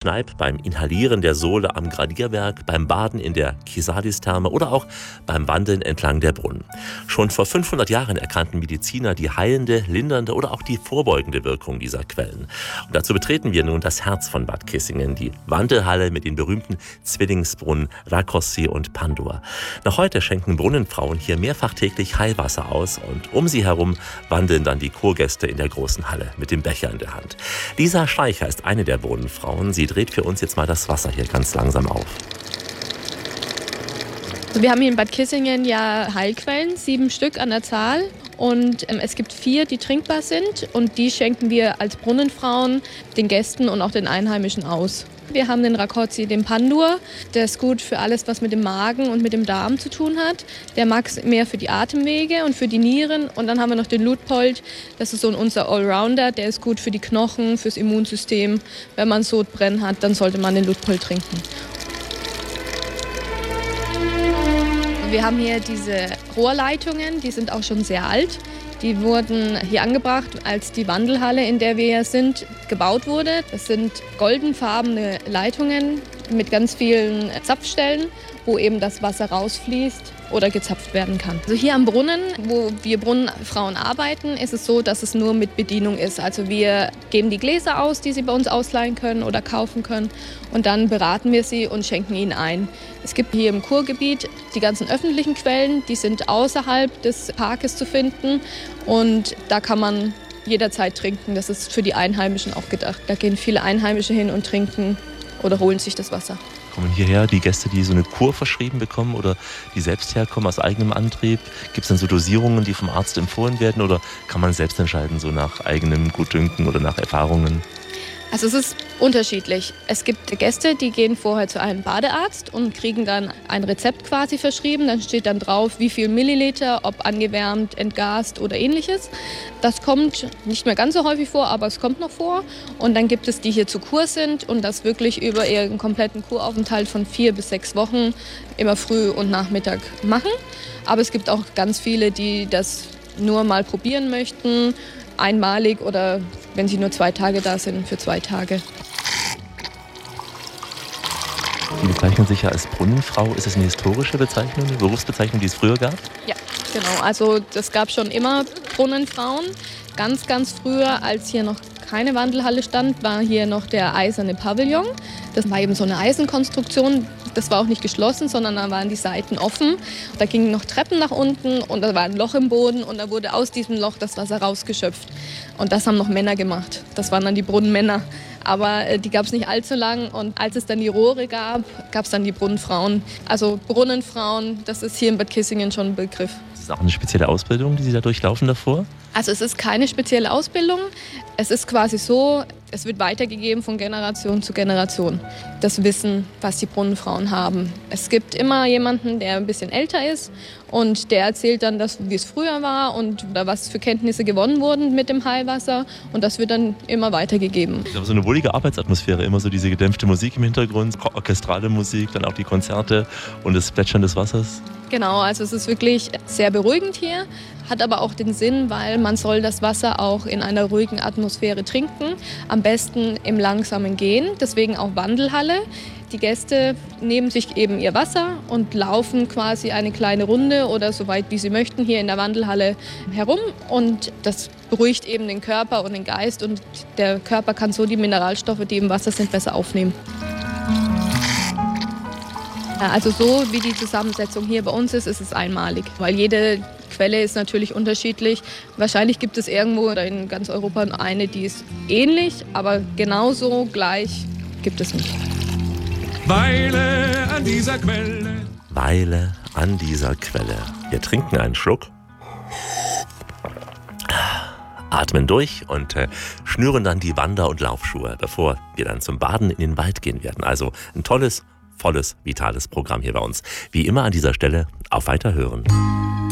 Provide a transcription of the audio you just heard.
Kneipp, beim Inhalieren der Sohle am Gradierwerk, beim Baden in der Kisadis-Therme oder auch beim Wandeln entlang der Brunnen. Schon vor 500 Jahren erkannten Mediziner die heilende, lindernde oder auch die vorbeugende Wirkung dieser Quellen. Und dazu betreten wir nun das Herz von Bad Kissingen, die Wandelhalle mit den berühmten Zwillingsbrunnen Rákossi und Pandur. Noch heute schenken Brunnenfrauen hier mehrfach täglich Heilwasser aus und um sie herum wandeln dann die Kurgäste in der großen Halle mit dem Becher in der Hand. Lisa Schleicher ist eine der Brunnenfrauen. Sie dreht für uns jetzt mal das Wasser hier ganz langsam auf. Also wir haben hier in Bad Kissingen ja Heilquellen, 7 Stück an der Zahl. Und es gibt 4, die trinkbar sind und die schenken wir als Brunnenfrauen den Gästen und auch den Einheimischen aus. Wir haben den Rákossi, den Pandur, der ist gut für alles, was mit dem Magen und mit dem Darm zu tun hat. Der mag es mehr für die Atemwege und für die Nieren. Und dann haben wir noch den Luitpold, das ist so unser Allrounder, der ist gut für die Knochen, fürs Immunsystem. Wenn man Sodbrennen hat, dann sollte man den Luitpold trinken. Wir haben hier diese Rohrleitungen, die sind auch schon sehr alt. Die wurden hier angebracht, als die Wandelhalle, in der wir hier sind, gebaut wurde. Das sind goldenfarbene Leitungen mit ganz vielen Zapfstellen, wo eben das Wasser rausfließt oder gezapft werden kann. Also hier am Brunnen, wo wir Brunnenfrauen arbeiten, ist es so, dass es nur mit Bedienung ist. Also wir geben die Gläser aus, die sie bei uns ausleihen können oder kaufen können und dann beraten wir sie und schenken ihnen ein. Es gibt hier im Kurgebiet die ganzen öffentlichen Quellen, die sind außerhalb des Parkes zu finden und da kann man jederzeit trinken. Das ist für die Einheimischen auch gedacht. Da gehen viele Einheimische hin und trinken oder holen sich das Wasser. Kommen hierher die Gäste, die so eine Kur verschrieben bekommen oder die selbst herkommen aus eigenem Antrieb? Gibt es dann so Dosierungen, die vom Arzt empfohlen werden oder kann man selbst entscheiden, so nach eigenem Gutdünken oder nach Erfahrungen? Also es ist unterschiedlich. Es gibt Gäste, die gehen vorher zu einem Badearzt und kriegen dann ein Rezept quasi verschrieben. Dann steht dann drauf, wie viel Milliliter, ob angewärmt, entgast oder ähnliches. Das kommt nicht mehr ganz so häufig vor, aber es kommt noch vor. Und dann gibt es die hier zur Kur sind und das wirklich über ihren kompletten Kuraufenthalt von 4 bis 6 Wochen immer früh und Nachmittag machen. Aber es gibt auch ganz viele, die das nur mal probieren möchten, einmalig oder wenn sie nur 2 Tage da sind, für 2 Tage. Die bezeichnen sich ja als Brunnenfrau. Ist das eine historische Bezeichnung, eine Berufsbezeichnung, die es früher gab? Ja, genau. Also das gab schon immer Brunnenfrauen. Ganz, ganz früher, als hier noch keine Wandelhalle stand, war hier noch der eiserne Pavillon. Das war eben so eine Eisenkonstruktion. Das war auch nicht geschlossen, sondern da waren die Seiten offen. Da gingen noch Treppen nach unten und da war ein Loch im Boden und da wurde aus diesem Loch das Wasser rausgeschöpft. Und das haben noch Männer gemacht. Das waren dann die Brunnenmänner. Aber die gab es nicht allzu lang und als es dann die Rohre gab, gab es dann die Brunnenfrauen. Also Brunnenfrauen, das ist hier in Bad Kissingen schon ein Begriff. Ist das auch eine spezielle Ausbildung, die Sie da durchlaufen davor? Also es ist keine spezielle Ausbildung. Es ist quasi so, es wird weitergegeben von Generation zu Generation. Das Wissen, was die Brunnenfrauen haben. Es gibt immer jemanden, der ein bisschen älter ist und der erzählt dann, wie es früher war und was für Kenntnisse gewonnen wurden mit dem Heilwasser. Und das wird dann immer weitergegeben. Ich glaube, so eine wohlige Arbeitsatmosphäre, immer so diese gedämpfte Musik im Hintergrund, orchestrale Musik, dann auch die Konzerte und das Plätschern des Wassers. Genau, also es ist wirklich sehr beruhigend hier, hat aber auch den Sinn, weil man soll das Wasser auch in einer ruhigen Atmosphäre trinken, am besten im langsamen Gehen, deswegen auch Wandelhalle. Die Gäste nehmen sich eben ihr Wasser und laufen quasi eine kleine Runde oder so weit wie sie möchten hier in der Wandelhalle herum und das beruhigt eben den Körper und den Geist und der Körper kann so die Mineralstoffe, die im Wasser sind, besser aufnehmen. Also so wie die Zusammensetzung hier bei uns ist, ist es einmalig, weil jede Quelle ist natürlich unterschiedlich. Wahrscheinlich gibt es irgendwo oder in ganz Europa eine, die ist ähnlich, aber genauso gleich gibt es nicht. Weile an dieser Quelle. Weile an dieser Quelle. Wir trinken einen Schluck, atmen durch und schnüren dann die Wander- und Laufschuhe, bevor wir dann zum Baden in den Wald gehen werden. Also ein tolles, volles, vitales Programm hier bei uns. Wie immer an dieser Stelle auf Weiterhören.